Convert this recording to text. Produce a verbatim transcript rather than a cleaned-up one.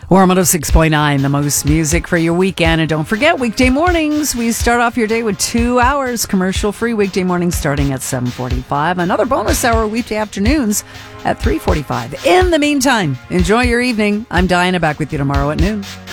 Warm one oh six point nine, the most music for your weekend. And don't forget, weekday mornings, we start off your day with two hours commercial-free weekday mornings starting at seven forty-five. Another bonus hour weekday afternoons at three forty-five. In the meantime, enjoy your evening. I'm Diana, back with you tomorrow at noon.